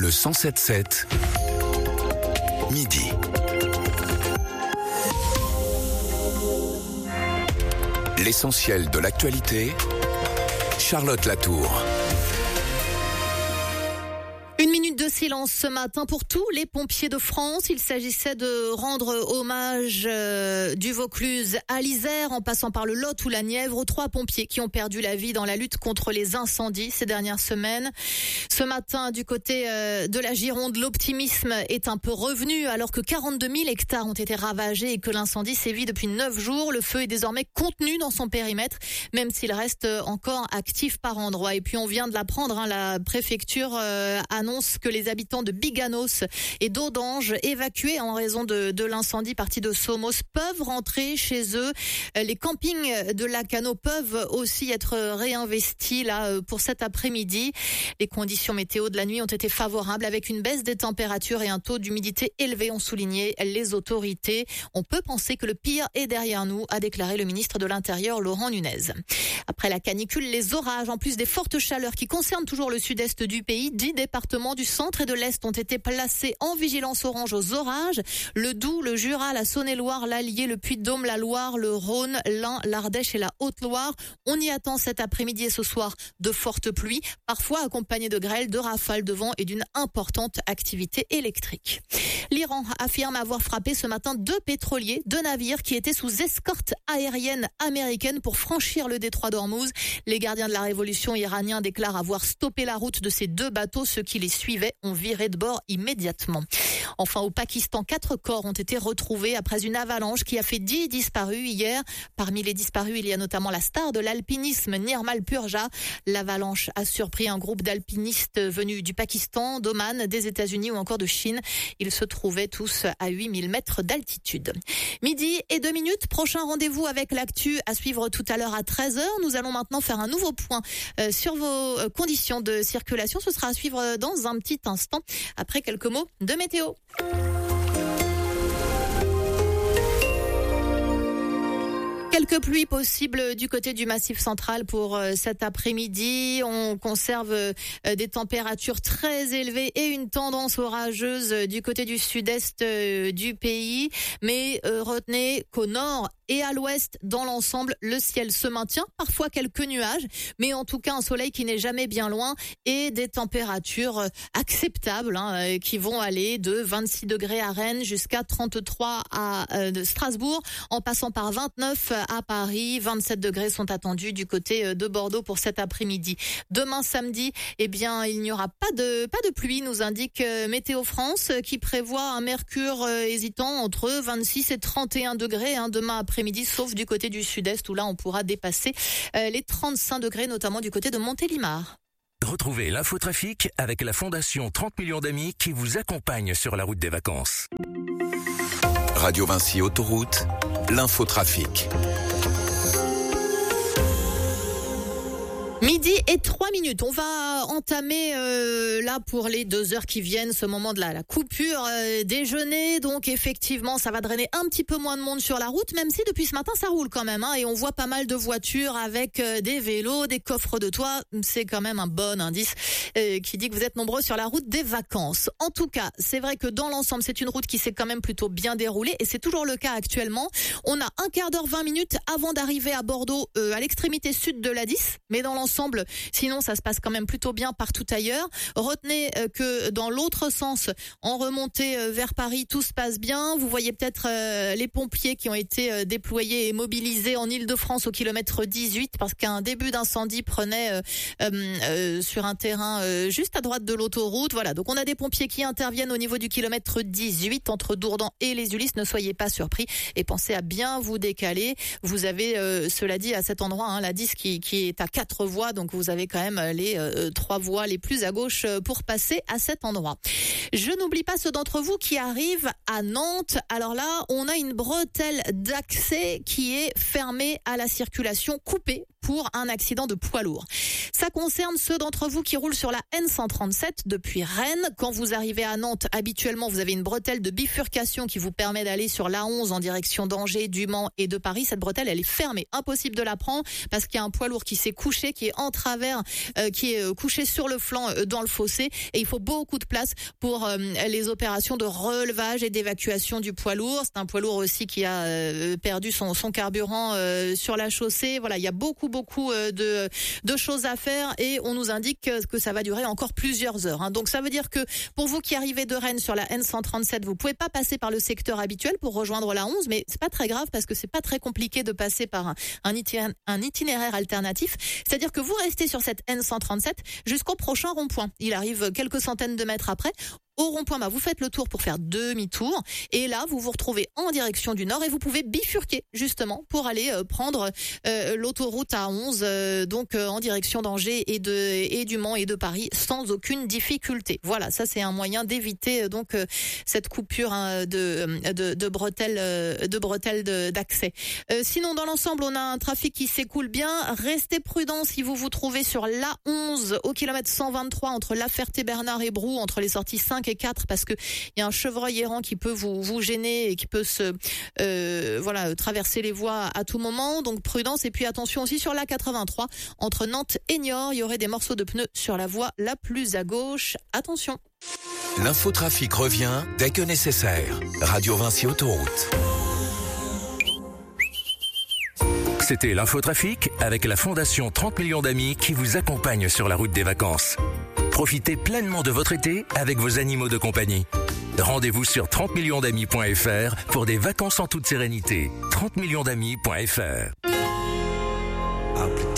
Le 107.7, midi. L'essentiel de l'actualité, Charlotte Latour. Une minute de silence ce matin pour tous les pompiers de France. Il s'agissait de rendre hommage du Vaucluse à l'Isère, en passant par le Lot ou la Nièvre, aux 3 pompiers qui ont perdu la vie dans la lutte contre les incendies ces dernières semaines. Ce matin, du côté de la Gironde, l'optimisme est un peu revenu alors que 42 000 hectares ont été ravagés et que l'incendie sévit depuis 9 jours. Le feu est désormais contenu dans son périmètre, même s'il reste encore actif par endroits. Et puis on vient de l'apprendre, la préfecture annonce que les habitants de Biganos et d'Audange, évacués en raison de l'incendie parti de Somos, peuvent rentrer chez eux. Les campings de Lacano peuvent aussi être réinvestis pour cet après-midi. Les conditions météo de la nuit ont été favorables avec une baisse des températures et un taux d'humidité élevé, ont souligné les autorités. On peut penser que le pire est derrière nous, a déclaré le ministre de l'Intérieur Laurent Nunez. Après la canicule, les orages, en plus des fortes chaleurs qui concernent toujours le sud-est du pays, 10 départements du centre et de l'Est ont été placés en vigilance orange aux orages. Le Doubs, le Jura, la Saône-et-Loire, l'Allier, le Puy-de-Dôme, la Loire, le Rhône, l'Ain, l'Ardèche et la Haute-Loire. On y attend cet après-midi et ce soir de fortes pluies, parfois accompagnées de grêles, de rafales de vent et d'une importante activité électrique. L'Iran affirme avoir frappé ce matin 2 pétroliers, 2 navires qui étaient sous escorte aérienne américaine pour franchir le détroit d'Ormuz. Les gardiens de la révolution iraniens déclarent avoir stoppé la route de ces 2 bateaux. Ceux qui les suivaient ont viré de bord immédiatement. Enfin, au Pakistan, 4 corps ont été retrouvés après une avalanche qui a fait 10 disparus hier. Parmi les disparus, il y a notamment la star de l'alpinisme, Nirmal Purja. L'avalanche a surpris un groupe d'alpinistes venus du Pakistan, d'Oman, des États-Unis ou encore de Chine. Ils se trouvaient tous à 8000 mètres d'altitude. Midi et 2 minutes, prochain rendez-vous avec l'actu à suivre tout à l'heure à 13h. Nous allons maintenant faire un nouveau point sur vos conditions de circulation. Ce sera à suivre dans un petit instant, après quelques mots de météo. Quelques pluies possibles du côté du Massif central pour cet après-midi. On conserve des températures très élevées et une tendance orageuse du côté du sud-est du pays. Mais retenez qu'au nord et à l'ouest, dans l'ensemble, le ciel se maintient. Parfois quelques nuages, mais en tout cas un soleil qui n'est jamais bien loin et des températures acceptables qui vont aller de 26 degrés à Rennes jusqu'à 33 à Strasbourg, en passant par 29 à Paris. 27 degrés sont attendus du côté de Bordeaux pour cet après-midi. Demain samedi, il n'y aura pas de pluie, nous indique Météo France, qui prévoit un mercure hésitant entre 26 et 31 degrés demain après-midi, sauf du côté du sud-est où là on pourra dépasser les 35 degrés, notamment du côté de Montélimar. Retrouvez l'infotrafic avec la Fondation 30 millions d'amis qui vous accompagne sur la route des vacances. Radio Vinci Autoroute, l'infotrafic. Midi et 3 minutes. On va entamer là pour les 2 heures qui viennent ce moment de la coupure déjeuner. Donc effectivement, ça va drainer un petit peu moins de monde sur la route, même si depuis ce matin ça roule quand même. Et on voit pas mal de voitures avec des vélos, des coffres de toit. C'est quand même un bon indice qui dit que vous êtes nombreux sur la route des vacances. En tout cas, c'est vrai que dans l'ensemble, c'est une route qui s'est quand même plutôt bien déroulée et c'est toujours le cas actuellement. On a un quart d'heure, 20 minutes avant d'arriver à Bordeaux, à l'extrémité sud de la 10, mais dans l'ensemble, sinon ça se passe quand même plutôt bien partout ailleurs. Retenez que dans l'autre sens, en remontée vers Paris, tout se passe bien. Vous voyez peut-être les pompiers qui ont été déployés et mobilisés en Île-de-France au kilomètre 18 parce qu'un début d'incendie prenait sur un terrain juste à droite de l'autoroute. Voilà, donc on a des pompiers qui interviennent au niveau du kilomètre 18 entre Dourdan et les Ulysses. Ne soyez pas surpris et pensez à bien vous décaler. Vous avez, cela dit, à cet endroit, la 10 qui est à 4 voies. Donc vous avez quand même les 3 voies les plus à gauche pour passer à cet endroit. Je n'oublie pas ceux d'entre vous qui arrivent à Nantes. Alors là, on a une bretelle d'accès qui est fermée à la circulation, coupée pour un accident de poids lourd. Ça concerne ceux d'entre vous qui roulent sur la N137 depuis Rennes. Quand vous arrivez à Nantes, habituellement, vous avez une bretelle de bifurcation qui vous permet d'aller sur l'A11 en direction d'Angers, du Mans et de Paris. Cette bretelle, elle est fermée. Impossible de la prendre parce qu'il y a un poids lourd qui s'est couché, qui est est en travers, qui est couché sur le flanc dans le fossé, et il faut beaucoup de place pour les opérations de relevage et d'évacuation du poids lourd. C'est un poids lourd aussi qui a perdu son carburant sur la chaussée. Voilà, il y a beaucoup de choses à faire, et on nous indique que ça va durer encore plusieurs heures, hein. Donc ça veut dire que pour vous qui arrivez de Rennes sur la N137, vous pouvez pas passer par le secteur habituel pour rejoindre la 11, mais c'est pas très grave parce que c'est pas très compliqué de passer par un itinéraire alternatif. C'est-à-dire que vous restez sur cette N137 jusqu'au prochain rond-point. Il arrive quelques centaines de mètres après. Au rond-point, vous faites le tour pour faire demi-tour, et là vous vous retrouvez en direction du nord, et vous pouvez bifurquer justement pour aller prendre l'autoroute A11, donc en direction d'Angers et du Mans et de Paris sans aucune difficulté. Voilà, ça c'est un moyen d'éviter donc cette coupure, hein, de bretelles d'accès. Sinon, dans l'ensemble, on a un trafic qui s'écoule bien. Restez prudents si vous vous trouvez sur l'A11 au kilomètre 123 entre La Ferté-Bernard et Brou, entre les sorties 5 et 4, parce que il y a un chevreuil errant qui peut vous gêner et qui peut traverser les voies à tout moment. Donc prudence, et puis attention aussi sur l'A83 entre Nantes et Niort, il y aurait des morceaux de pneus sur la voie la plus à gauche. Attention. L'infotrafic revient dès que nécessaire. Radio Vinci Autoroute. C'était l'infotrafic avec la Fondation 30 millions d'amis qui vous accompagne sur la route des vacances. Profitez pleinement de votre été avec vos animaux de compagnie. Rendez-vous sur 30millionsdamis.fr pour des vacances en toute sérénité. 30millionsdamis.fr.